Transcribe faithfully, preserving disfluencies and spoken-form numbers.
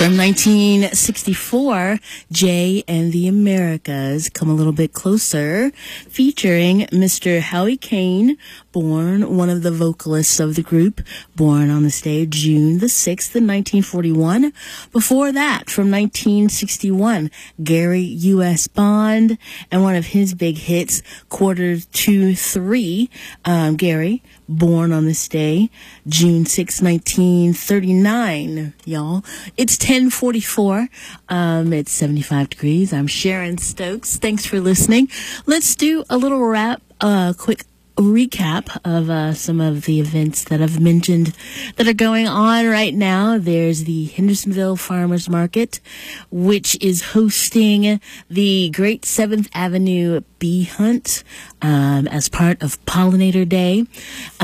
From nineteen sixty-four, Jay and the Americas, Come a Little Bit Closer, featuring Mister Howie Kane, born one of the vocalists of the group, born on the stage June the sixth in nineteen forty-one. Before that, from nineteen sixty-one, Gary U S. Bond, and one of his big hits, Quarter to Three, um, Gary, born on this day, June sixth, nineteen thirty-nine, y'all. It's ten forty-four. Um, it's seventy-five degrees. I'm Sharon Stokes. Thanks for listening. Let's do a little wrap, uh, quick recap of uh, some of the events that I've mentioned that are going on right now. There's the Hendersonville Farmers Market, which is hosting the Great Seventh Avenue Bee Hunt um, as part of Pollinator Day.